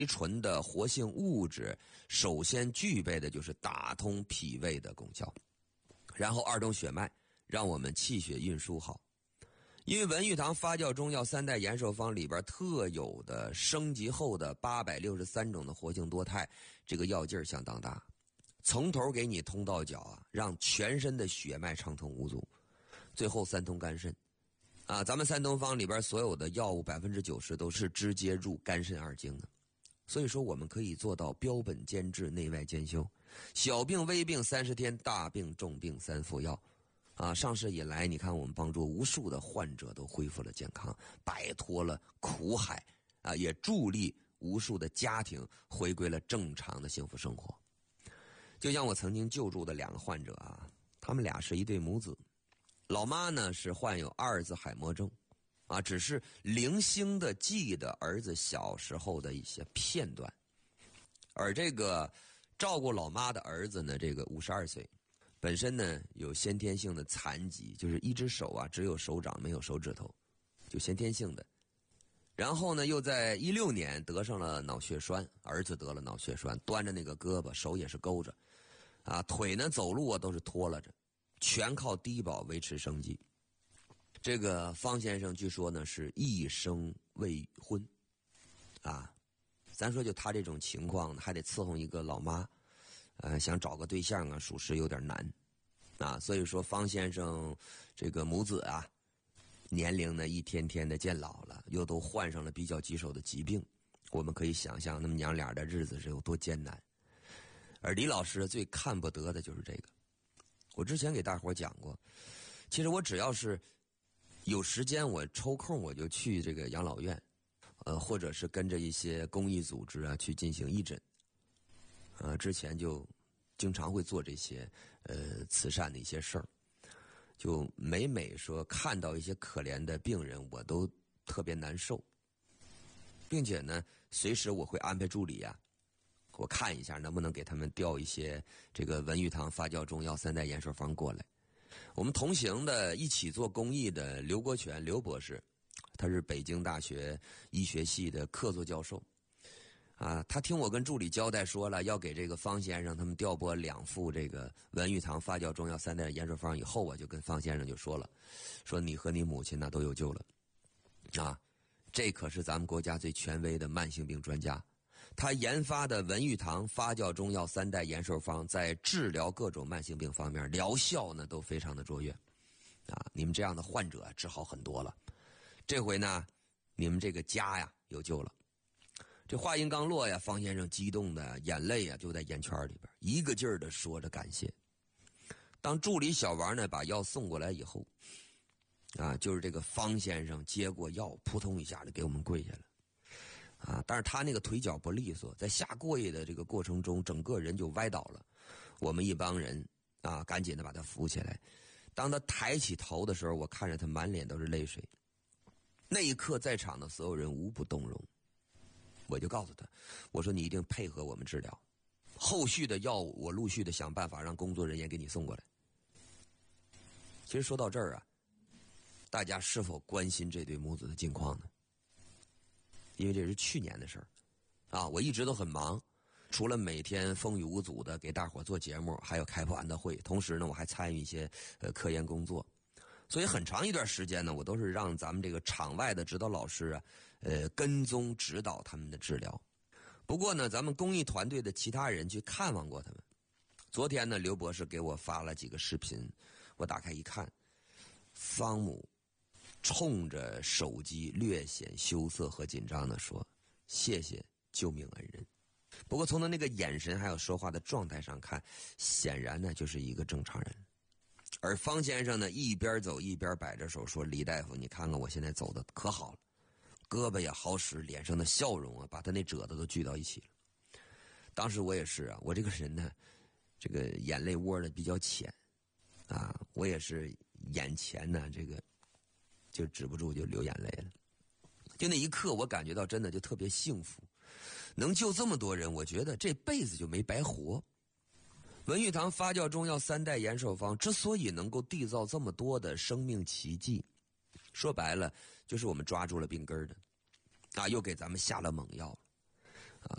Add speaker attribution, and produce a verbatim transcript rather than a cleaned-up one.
Speaker 1: 醇的活性物质首先具备的就是打通脾胃的功效，然后二通血脉，让我们气血运输好。因为文玉堂发酵中药三代延寿方里边特有的升级后的八百六十三种的活性多肽，这个药劲儿相当大，从头给你通到脚啊，让全身的血脉畅通无阻。最后三通肝肾啊，咱们三通方里边所有的药物百分之九十都是直接入肝肾二经的。所以说我们可以做到标本兼治，内外兼修，小病微病三十天，大病重病三服药。啊，上市以来，你看我们帮助无数的患者都恢复了健康，摆脱了苦海，啊，也助力无数的家庭回归了正常的幸福生活。就像我曾经救助的两个患者啊，他们俩是一对母子，老妈呢是患有阿尔兹海默症。啊，只是零星的记得儿子小时候的一些片段，而这个照顾老妈的儿子呢，这个五十二岁，本身呢有先天性的残疾，就是一只手啊只有手掌没有手指头，就先天性的。然后呢，又在一六年得上了脑血栓，儿子得了脑血栓，端着那个胳膊，手也是勾着，啊，腿呢走路啊都是拖拉着，全靠低保维持生计。这个方先生据说呢是一生未婚，啊，咱说就他这种情况还得伺候一个老妈，呃，想找个对象啊，属实有点难，啊，所以说方先生这个母子啊，年龄呢一天天的渐老了，又都患上了比较棘手的疾病，我们可以想象那么娘俩的日子是有多艰难。而李老师最看不得的就是这个，我之前给大伙讲过，其实我只要是有时间我抽空我就去这个养老院，呃，或者是跟着一些公益组织啊去进行义诊，呃，之前就经常会做这些呃慈善的一些事儿，就每每说看到一些可怜的病人，我都特别难受，并且呢，随时我会安排助理啊，我看一下能不能给他们调一些这个文玉堂发酵中药三代延寿方过来。我们同行的一起做公益的刘国全刘博士，他是北京大学医学系的客座教授，啊，他听我跟助理交代说了，要给这个方先生他们调拨两副这个文玉堂发酵中药三代延寿方以后，我就跟方先生就说了，说你和你母亲呢都有救了，啊，这可是咱们国家最权威的慢性病专家。他研发的文玉堂发酵中药三代延寿方在治疗各种慢性病方面疗效呢都非常的卓越，啊，你们这样的患者治好很多了，这回呢你们这个家呀有救了。这话音刚落呀，方先生激动的眼泪啊就在眼圈里边，一个劲儿的说着感谢。当助理小王呢把药送过来以后，啊，就是这个方先生接过药，扑通一下就给我们跪下了。啊，但是他那个腿脚不利索，在下跪的这个过程中，整个人就歪倒了。我们一帮人啊，赶紧的把他扶起来。当他抬起头的时候，我看着他满脸都是泪水。那一刻，在场的所有人无不动容。我就告诉他，我说你一定配合我们治疗，后续的药物我陆续的想办法让工作人员给你送过来。其实说到这儿啊，大家是否关心这对母子的境况呢？因为这是去年的事儿，啊，我一直都很忙，除了每天风雨无阻的给大伙做节目，还有开破安道会，同时呢，我还参与一些呃科研工作，所以很长一段时间呢，我都是让咱们这个场外的指导老师啊，呃，跟踪指导他们的治疗。不过呢，咱们公益团队的其他人去看望过他们。昨天呢，刘博士给我发了几个视频，我打开一看，方母冲着手机略显羞涩和紧张地说：“谢谢救命恩人。”不过从他那个眼神还有说话的状态上看，显然呢就是一个正常人。而方先生呢一边走一边摆着手说：“李大夫，你看看我现在走的可好了，胳膊也好使，脸上的笑容啊，把他那褶子都聚到一起了。”当时我也是啊，我这个人呢，这个眼泪窝的比较浅啊，我也是眼前呢这个。就止不住就流眼泪了。就那一刻我感觉到真的就特别幸福，能救这么多人，我觉得这辈子就没白活。文玉堂发酵中药三代延寿方之所以能够缔造这么多的生命奇迹，说白了就是我们抓住了病根的啊，又给咱们下了猛药。